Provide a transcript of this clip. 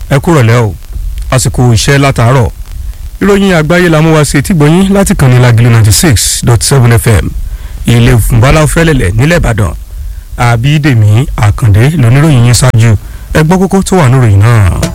ẹ kúrọ̀lẹ́ o àsìkò iṣẹ́ látàárọ̀ ìròyìn àgbáyé la mú wá sí etí gbọ̀nyìn láti kàn ní Lágìlú 96.7 FM ilé ìfúnbalá fẹ́lẹ̀lẹ̀ nílẹ̀ Ìbàdàn Àbídèmí Àkàndé lóníròyìn yẹn ṣáájú ẹ gbọ́ kókó tó wà níròyìn náà.